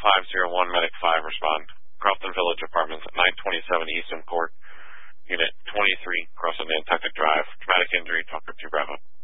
501, Medic 5, respond. Crofton Village Apartments, 927 Eastern Court, Unit 23, crossing Nantucket Drive. Traumatic injury, Talker 2 Bravo.